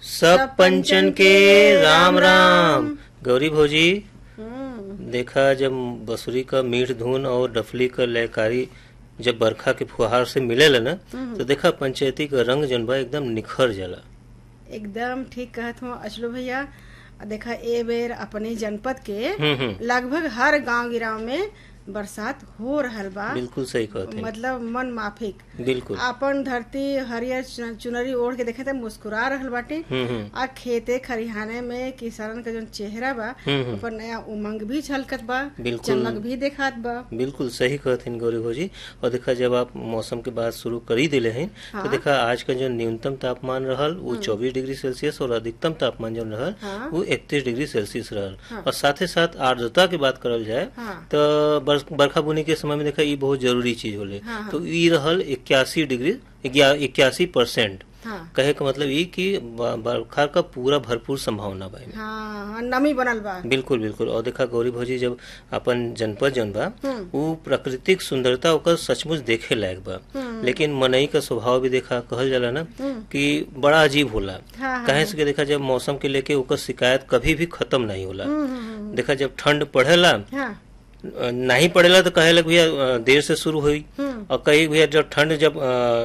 सब पंचन के राम राम। गौरी भौजी देखा, जब बंसुरी का मीठ धुन और डफली का लयकारी जब बरखा के फुहार से मिलेला ना, तो देखा पंचायती का रंग जनबा एकदम निखर जाला। एकदम ठीक कहत हूँ अचलू भैया। देखा ए बेर अपने जनपद के लगभग हर गांव गिराव में बरसात हो रहल बा। बिल्कुल सही कहते हैं। मतलब मन माफिक। बिल्कुल अपन धरती हरियर चुनरी ओढ़ के देखे थे मुस्कुरा रहल बाटे। आ खेते खरिहाने में किसानन का जो चेहरा बा ऊपर नया उमंग भी झलकत बा, चमक भी देखात बा। बिल्कुल सही कहते हैं गौरी भौजी। और देखा, जब आप मौसम के बात शुरू कर ही दिले हैं तो देखा आज का जो न्यूनतम तापमान रहल वो 24 डिग्री सेल्सियस और अधिकतम तापमान जो रहल वो 31 डिग्री सेल्सियस रहल। और साथ ही साथ आर्द्रता की बात करल जाए तो बरखा बुनी के समय में देखा ये बहुत जरूरी चीज होले। तो ये रहल 81% कहे का मतलब ये कि बरखा का पूरा भरपूर संभावना बा। नमी बनल बा। बिल्कुल बिल्कुल। और देखा गौरी भौजी, जब अपन जनपद जन बा वो प्राकृतिक सुंदरता ओकर सचमुच देखे लायक बा, लेकिन मनई का स्वभाव भी देखा कहल जाला ना कि बड़ा अजीब होला। कहे से देखा, जब मौसम के लेके ओकर शिकायत कभी भी खत्म नहीं होला। देखा, जब ठंड पड़ेला नहीं पड़ेला तो कहे लग भैया देर से शुरू हुई, और कहीं भैया जब ठंड जब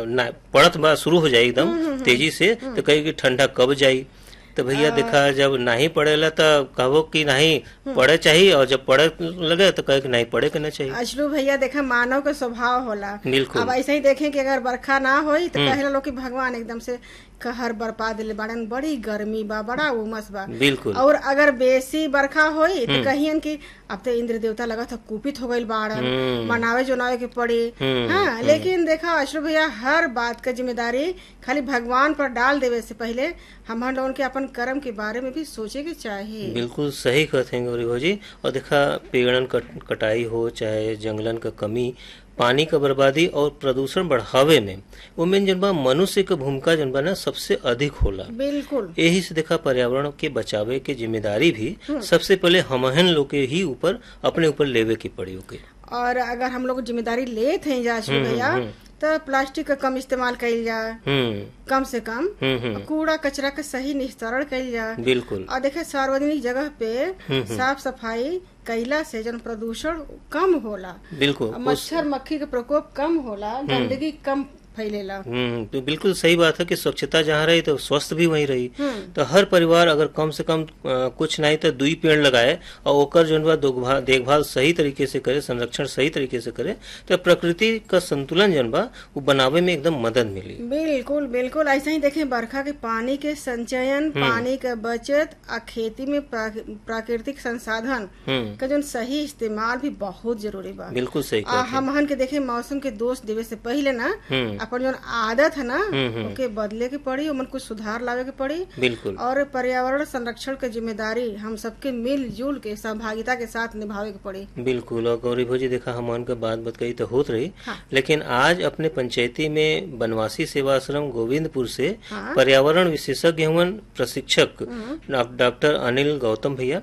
पड़त बा शुरू हो जाए एकदम तेजी से, तो कहीं कि ठंडा कब जाई। तो भैया देखा, जब नहीं पड़ेला तो कहो कि नहीं पड़े चाहिए, और जब पड़े लगे तो कहे कि नहीं पड़े के नहीं चाहिए। अचलू भैया देखा, मानव का स्वभाव होला। बिल्कुल। अब ऐसे ही देखें कि अगर बरखा ना होई तो कहे लोग कि भगवान एकदम से कहर बरपा दिले बाड़न, बड़ी गर्मी बा, बड़ा उमस बा। बिल्कुल। और अगर बेसी बरखा होई तो कहियन कि अब तो इंद्र देवता लगा था कुपित हो गई बाड़न, मनावे जोनावे के पड़ी। हाँ, लेकिन देखा अशरु भैया, हर बात का जिम्मेदारी खाली भगवान पर डाल देवे से पहले हम लोगों के अपन कर्म के बारे में भी सोचे के चाहिए। बिल्कुल सही कहते हैं गौरी भौजी। और देखा, पेड़न कटाई हो चाहे जंगलन का कमी, पानी का बर्बादी और प्रदूषण बढ़ावे में उमें जनबा मनुष्य का भूमिका जनबा ना सबसे अधिक होला। बिल्कुल। यही से देखा, पर्यावरण के बचावे के जिम्मेदारी भी सबसे पहले हमहन लोग के ही ऊपर अपने ऊपर लेवे की पड़ी होके। और अगर हम लोग जिम्मेदारी लेते हैं जाचू भैया, तो प्लास्टिक का कम इस्तेमाल कइल जाए, कम से कम कूड़ा कचरा का सही निस्तारण कइल जाए। बिल्कुल। और देखे, सार्वजनिक जगह पे साफ सफाई कैला से जन प्रदूषण कम होला। बिल्कुल। मच्छर मक्खी का प्रकोप कम होला, गंदगी कम फैलेला। तो बिल्कुल सही बात है कि स्वच्छता जहाँ रही तो स्वस्थ भी वहीं रही। तो हर परिवार अगर कम से कम कुछ नहीं तो 2 पेड़ लगाए और ओकर जनबा देखभाल सही तरीके से करे, संरक्षण सही तरीके से करे, तो प्रकृति का संतुलन जनबा वो बनावे में एकदम मदद मिली। बिल्कुल बिल्कुल। ऐसा ही देखें, बरखा के पानी के संचयन, पानी का बचत और खेती में प्राकृतिक संसाधन का जो सही इस्तेमाल भी बहुत जरूरी बा। बिल्कुल सही। हमहन के देखे, मौसम के दोष देवे से पहले ना अपन जो आदत है ना उनके बदले के पड़ी, उमन कुछ सुधार लावे के पड़ी। बिल्कुल। और पर्यावरण संरक्षण की जिम्मेदारी हम सबके मिलजुल के सहभागिता के साथ निभावे के पड़ी। बिल्कुल। और गौरी भौजी देखा, हम का बात बताई तो होत रही, लेकिन आज अपने पंचायती में बनवासी सेवा आश्रम गोविंदपुर से पर्यावरण विशेषज्ञ एवं प्रशिक्षक डॉक्टर अनिल गौतम भैया,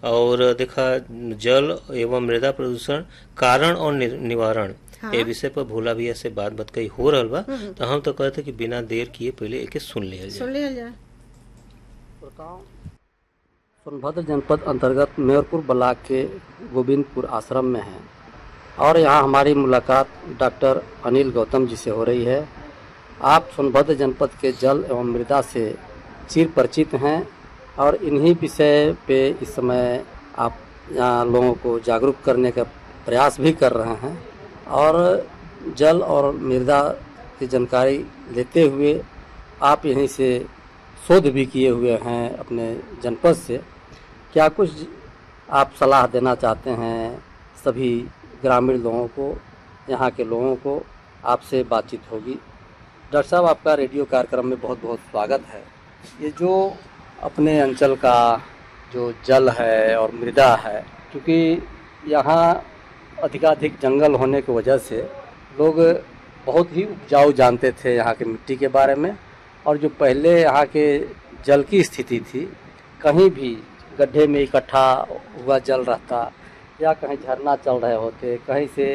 और देखा जल एवं मृदा प्रदूषण कारण और निवारण ये विषय पर भोला भैया से बात बताई हो रहा बा। तो हम तो कहते कि बिना देर किए पहले एक सुन लिया जाए। सोनभद्र जनपद अंतर्गत मेयरपुर ब्लॉक के गोविंदपुर आश्रम में है, और यहाँ हमारी मुलाकात डॉक्टर अनिल गौतम जी से हो रही है। आप सोनभद्र जनपद के जल एवं मृदा से चिर परिचित हैं, और इन्हीं विषय पे इस समय आप यहाँ लोगों को जागरूक करने का प्रयास भी कर रहे हैं, और जल और मृदा की जानकारी लेते हुए आप यहीं से शोध भी किए हुए हैं अपने जनपद से। क्या कुछ आप सलाह देना चाहते हैं सभी ग्रामीण लोगों को, यहाँ के लोगों को? आपसे बातचीत होगी। डॉक्टर साहब, आपका रेडियो कार्यक्रम में बहुत बहुत स्वागत है। ये जो अपने अंचल का जो जल है और मृदा है, क्योंकि यहाँ अधिकाधिक जंगल होने की वजह से लोग बहुत ही उपजाऊ जानते थे यहाँ के मिट्टी के बारे में, और जो पहले यहाँ के जल की स्थिति थी, कहीं भी गड्ढे में इकट्ठा हुआ जल रहता, या कहीं झरना चल रहे होते, कहीं से